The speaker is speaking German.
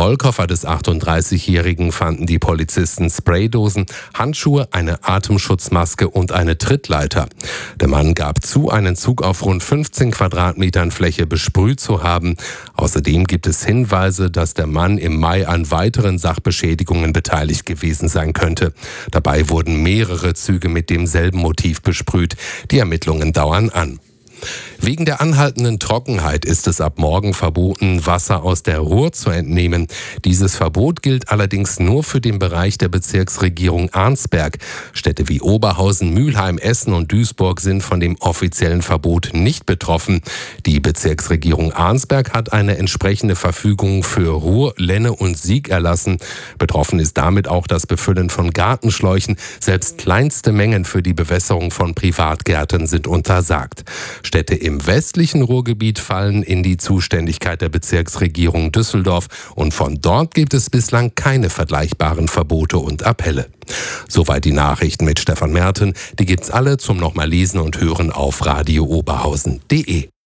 Rollkoffer des 38-Jährigen fanden die Polizisten Spraydosen, Handschuhe, eine Atemschutzmaske und eine Trittleiter. Der Mann gab zu, einen Zug auf rund 15 Quadratmetern Fläche besprüht zu haben. Außerdem gibt es Hinweise, dass der Mann im Mai an weiteren Sachbeschädigungen beteiligt gewesen sein könnte. Dabei wurden mehrere Züge mit demselben Motiv besprüht. Die Ermittlungen dauern an. Wegen der anhaltenden Trockenheit ist es ab morgen verboten, Wasser aus der Ruhr zu entnehmen. Dieses Verbot gilt allerdings nur für den Bereich der Bezirksregierung Arnsberg. Städte wie Oberhausen, Mülheim, Essen und Duisburg sind von dem offiziellen Verbot nicht betroffen. Die Bezirksregierung Arnsberg hat eine entsprechende Verfügung für Ruhr, Lenne und Sieg erlassen. Betroffen ist damit auch das Befüllen von Gartenschläuchen. Selbst kleinste Mengen für die Bewässerung von Privatgärten sind untersagt. Städte im westlichen Ruhrgebiet fallen in die Zuständigkeit der Bezirksregierung Düsseldorf und von dort gibt es bislang keine vergleichbaren Verbote und Appelle. Soweit die Nachrichten mit Stefan Merten. Die gibt's alle zum nochmal lesen und hören auf radiooberhausen.de.